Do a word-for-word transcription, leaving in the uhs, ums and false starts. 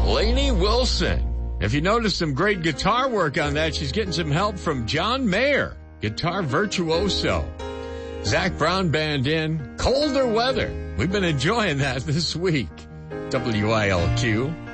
Lainey Wilson. If you notice some great guitar work on that, she's getting some help from John Mayer, guitar virtuoso. Zach Brown Band in Colder Weather. We've been enjoying that this week. W I L Q.